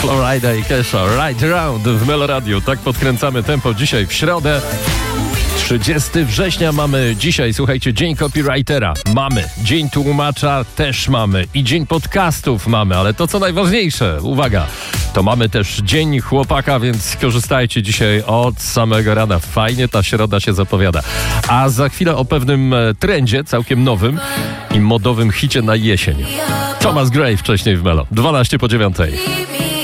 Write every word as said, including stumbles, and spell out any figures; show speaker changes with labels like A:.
A: Florida i Kesha, Right Around w Melo Radio. Tak podkręcamy tempo dzisiaj w środę. trzydziestego września mamy dzisiaj, słuchajcie, Dzień Copywritera. Mamy. Dzień Tłumacza też mamy. I Dzień Podcastów mamy, ale to co najważniejsze, uwaga, to mamy też Dzień Chłopaka, więc korzystajcie dzisiaj od samego rana. Fajnie ta środa się zapowiada. A za chwilę o pewnym trendzie, całkiem nowym i modowym hicie na jesień. Thomas Gray wcześniej w Melo. dwanaście po dziewiątej.